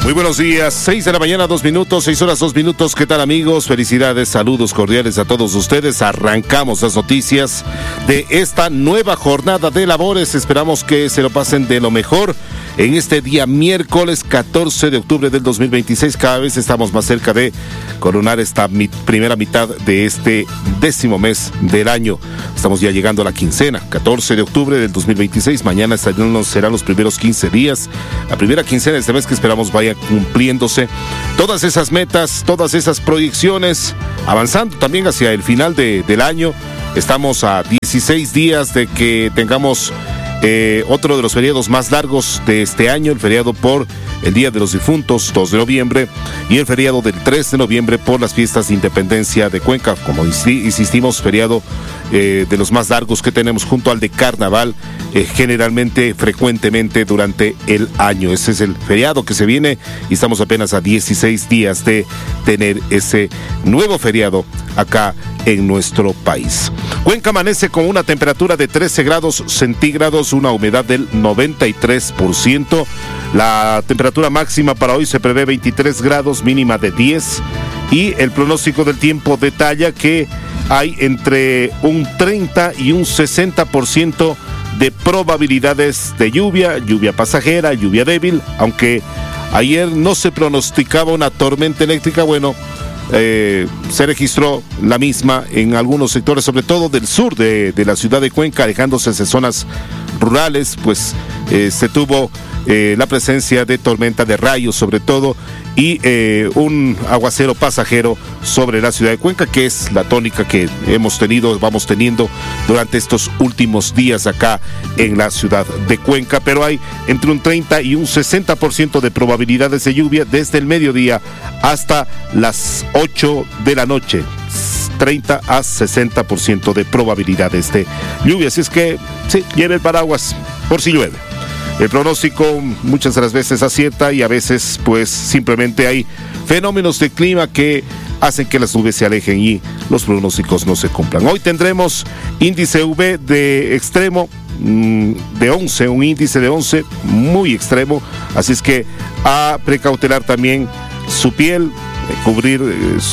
Muy buenos días, 6 de la mañana, 2 minutos, 6 horas, 2 minutos. ¿Qué tal, amigos? Felicidades, saludos cordiales a todos ustedes. Arrancamos las noticias de esta nueva jornada de labores. Esperamos que se lo pasen de lo mejor en este día miércoles 14 de octubre del 2026. Cada vez estamos más cerca de coronar esta primera mitad de este 10º mes del año. Estamos ya llegando a la quincena, 14 de octubre del 2026. Mañana serán los primeros 15 días. La primera quincena de este mes que esperamos vaya cumpliéndose todas esas metas, todas esas proyecciones, avanzando también hacia el final del año. Estamos a 16 días de que tengamos otro de los feriados más largos de este año, el feriado por el Día de los Difuntos, 2 de noviembre, y el feriado del 3 de noviembre por las fiestas de independencia de Cuenca. Como insistimos, feriado de los más largos que tenemos junto al de Carnaval, generalmente, frecuentemente durante el año. Ese es el feriado que se viene y estamos apenas a 16 días de tener ese nuevo feriado acá en nuestro país. Cuenca amanece con una temperatura de 13 grados centígrados, una humedad del 93%. La temperatura máxima para hoy se prevé 23 grados, mínima de 10. Y el pronóstico del tiempo detalla que hay entre un 30 y un 60% de probabilidades de lluvia pasajera, lluvia débil, aunque ayer no se pronosticaba una tormenta eléctrica. Bueno, se registró la misma en algunos sectores, sobre todo del sur de la ciudad de Cuenca, alejándose de zonas rurales, pues se tuvo la presencia de tormenta de rayos sobre todo y un aguacero pasajero sobre la ciudad de Cuenca, que es la tónica que vamos teniendo durante estos últimos días acá en la ciudad de Cuenca, pero hay entre un 30 y un 60% de probabilidades de lluvia desde el mediodía hasta las 8 de la noche. 30 a 60% de probabilidades de lluvia, así es que sí, lleve el paraguas por si llueve. El pronóstico muchas de las veces acierta y a veces pues simplemente hay fenómenos de clima que hacen que las nubes se alejen y los pronósticos no se cumplan. Hoy tendremos índice UV de extremo de 11, un índice de 11 muy extremo, así es que a precautelar también su piel, cubrir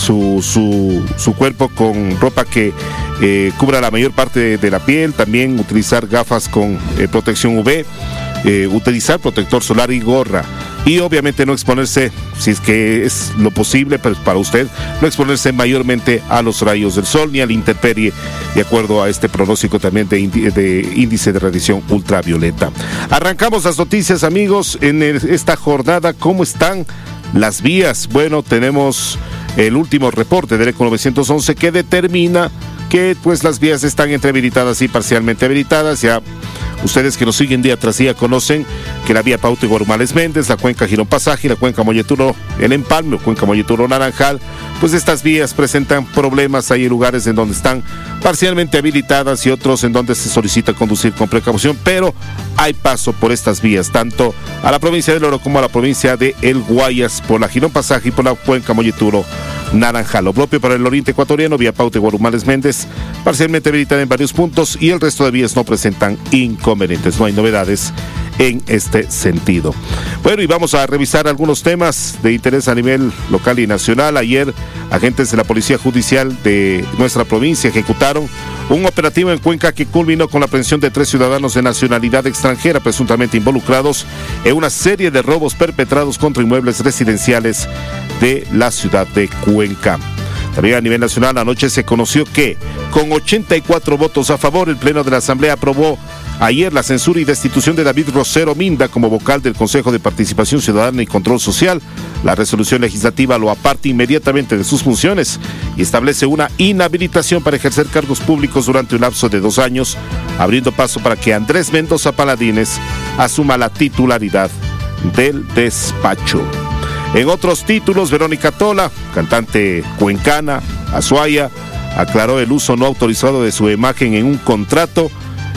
su cuerpo con ropa que cubra la mayor parte de la piel, también utilizar gafas con protección UV, utilizar protector solar y gorra, y obviamente no exponerse, si es que es lo posible para usted, no exponerse mayormente a los rayos del sol ni a la intemperie, de acuerdo a este pronóstico también de índice de radiación ultravioleta. Arrancamos las noticias, amigos, en esta jornada. ¿Cómo están las vías? Bueno, tenemos el último reporte del ECO 911 que determina que pues las vías están entre habilitadas y parcialmente habilitadas. Ya ustedes que nos siguen día tras día conocen que la vía Pauta y Guarumales Méndez, la cuenca Girón Pasaje, la cuenca Molleturo El Empalme o cuenca Molleturo Naranjal, pues estas vías presentan problemas. Hay lugares en donde están parcialmente habilitadas y otros en donde se solicita conducir con precaución, pero hay paso por estas vías, tanto a la provincia del Oro como a la provincia de El Guayas, por la Girón Pasaje y por la cuenca Molleturo Naranjal. Lo propio para el oriente ecuatoriano, vía Pauta y Guarumales Méndez, parcialmente habilitada en varios puntos y el resto de vías no presentan inconvenientes. No hay novedades en este sentido. Bueno, y vamos a revisar algunos temas de interés a nivel local y nacional. Ayer, agentes de la Policía Judicial de nuestra provincia ejecutaron un operativo en Cuenca que culminó con la aprehensión de 3 ciudadanos de nacionalidad extranjera presuntamente involucrados en una serie de robos perpetrados contra inmuebles residenciales de la ciudad de Cuenca. También a nivel nacional, anoche se conoció que, con 84 votos a favor, el Pleno de la Asamblea aprobó ayer la censura y destitución de David Rosero Minda como vocal del Consejo de Participación Ciudadana y Control Social. La resolución legislativa lo aparta inmediatamente de sus funciones y establece una inhabilitación para ejercer cargos públicos durante un lapso de 2 años, abriendo paso para que Andrés Mendoza Paladines asuma la titularidad del despacho. En otros títulos, Verónica Tola, cantante cuencana, Azuaya, aclaró el uso no autorizado de su imagen en un contrato.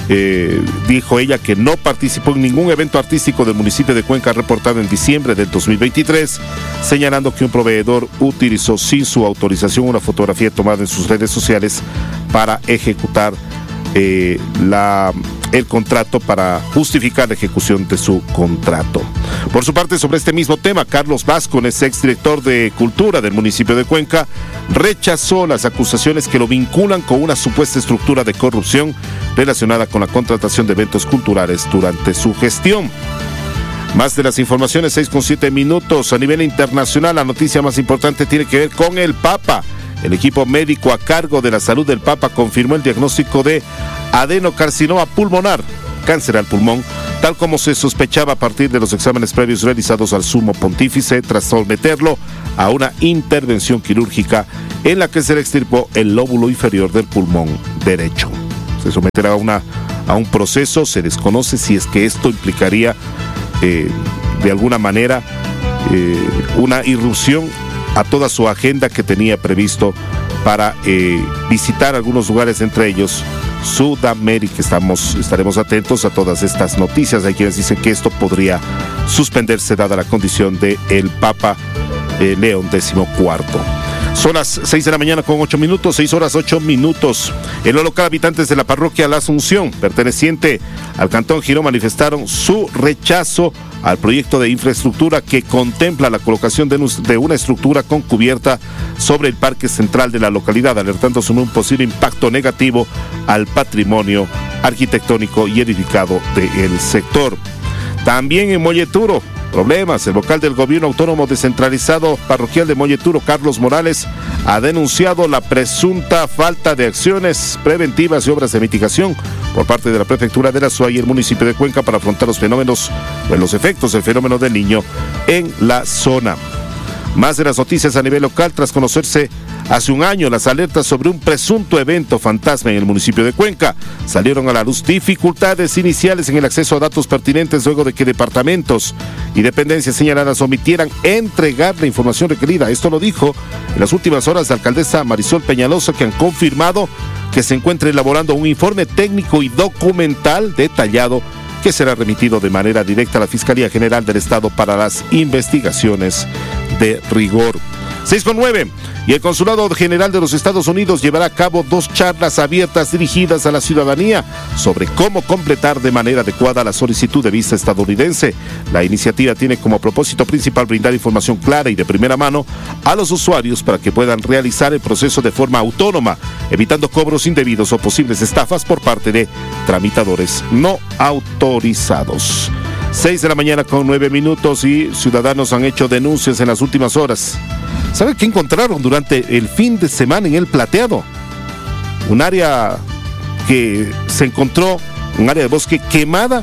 Dijo ella que no participó en ningún evento artístico del municipio de Cuenca reportado en diciembre del 2023, señalando que un proveedor utilizó sin su autorización una fotografía tomada en sus redes sociales para ejecutar la el contrato para justificar la ejecución de su contrato. Por su parte, sobre este mismo tema, Carlos Vázquez, exdirector de Cultura del municipio de Cuenca, rechazó las acusaciones que lo vinculan con una supuesta estructura de corrupción relacionada con la contratación de eventos culturales durante su gestión. Más de las informaciones, 6:07 minutos. A nivel internacional, la noticia más importante tiene que ver con el Papa. El equipo médico a cargo de la salud del Papa confirmó el diagnóstico de adenocarcinoma pulmonar, cáncer al pulmón, tal como se sospechaba a partir de los exámenes previos realizados al sumo pontífice tras someterlo a una intervención quirúrgica en la que se le extirpó el lóbulo inferior del pulmón derecho. Se someterá a un proceso, se desconoce si es que esto implicaría de alguna manera una irrupción a toda su agenda que tenía previsto para visitar algunos lugares, entre ellos Sudamérica. Estaremos atentos a todas estas noticias. Hay quienes dicen que esto podría suspenderse dada la condición de el Papa León XIV. Son las 6 de la mañana con 8 minutos, 6 horas 8 minutos. En lo local, habitantes de la parroquia La Asunción, perteneciente al Cantón Girón, manifestaron su rechazo al proyecto de infraestructura que contempla la colocación de una estructura con cubierta sobre el parque central de la localidad, alertando sobre un posible impacto negativo al patrimonio arquitectónico y edificado del sector. También en Molleturo, problemas. El vocal del gobierno autónomo descentralizado parroquial de Molleturo, Carlos Morales, ha denunciado la presunta falta de acciones preventivas y obras de mitigación por parte de la prefectura de Azuay y el municipio de Cuenca para afrontar los efectos del fenómeno del Niño en la zona. Más de las noticias a nivel local, tras conocerse hace un año las alertas sobre un presunto evento fantasma en el municipio de Cuenca, salieron a la luz dificultades iniciales en el acceso a datos pertinentes luego de que departamentos y dependencias señaladas omitieran entregar la información requerida. Esto lo dijo en las últimas horas la alcaldesa Marisol Peñalosa, que han confirmado que se encuentra elaborando un informe técnico y documental detallado que será remitido de manera directa a la Fiscalía General del Estado para las investigaciones de rigor. 6:09. Y el Consulado General de los Estados Unidos llevará a cabo 2 charlas abiertas dirigidas a la ciudadanía sobre cómo completar de manera adecuada la solicitud de visa estadounidense. La iniciativa tiene como propósito principal brindar información clara y de primera mano a los usuarios para que puedan realizar el proceso de forma autónoma, evitando cobros indebidos o posibles estafas por parte de tramitadores no autorizados. 6 de la mañana con 9 minutos y ciudadanos han hecho denuncias en las últimas horas. ¿Sabe qué encontraron durante el fin de semana en El Plateado? Un área que se encontró, un área de bosque quemada,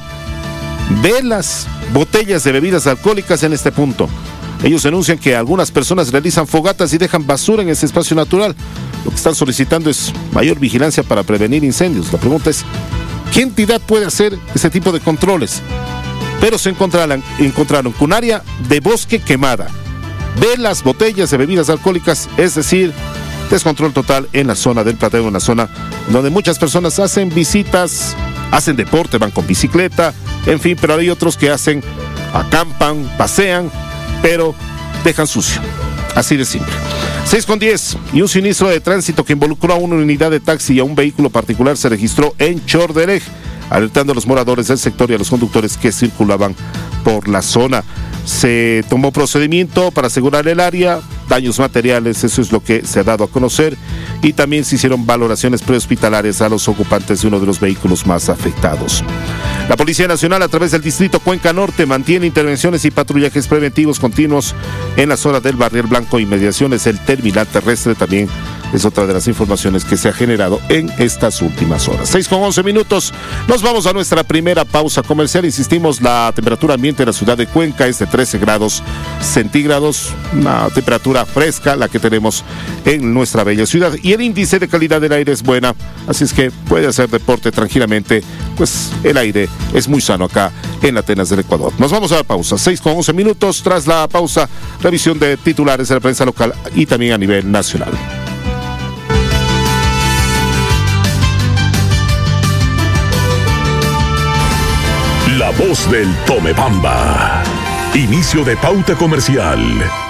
velas, botellas de bebidas alcohólicas en este punto. Ellos denuncian que algunas personas realizan fogatas y dejan basura en ese espacio natural. Lo que están solicitando es mayor vigilancia para prevenir incendios. La pregunta es, ¿qué entidad puede hacer ese tipo de controles? Pero se encontraron con un área de bosque quemada, velas, botellas de bebidas alcohólicas, es decir, descontrol total en la zona del Plateado, una zona donde muchas personas hacen visitas, hacen deporte, van con bicicleta, en fin, pero hay otros que acampan, pasean, pero dejan sucio. Así de simple. 6:10. Y un siniestro de tránsito que involucró a una unidad de taxi y a un vehículo particular se registró en Chorderej, alertando a los moradores del sector y a los conductores que circulaban por la zona. Se tomó procedimiento para asegurar el área, daños materiales, eso es lo que se ha dado a conocer, y también se hicieron valoraciones prehospitalarias a los ocupantes de uno de los vehículos más afectados. La Policía Nacional, a través del Distrito Cuenca Norte, mantiene intervenciones y patrullajes preventivos continuos en la zona del Barrial Blanco, inmediaciones el terminal terrestre. También es otra de las informaciones que se ha generado en estas últimas horas. 6:11 minutos. Nos vamos a nuestra primera pausa comercial. Insistimos, la temperatura ambiente de la ciudad de Cuenca es de 13 grados centígrados, una temperatura fresca la que tenemos en nuestra bella ciudad, y el índice de calidad del aire es buena, así es que puede hacer deporte tranquilamente, pues el aire es muy sano acá en Atenas del Ecuador. Nos vamos a la pausa, 6:11 minutos. Tras la pausa, revisión de titulares de la prensa local y también a nivel nacional. La voz del Tomebamba. Inicio de pauta comercial.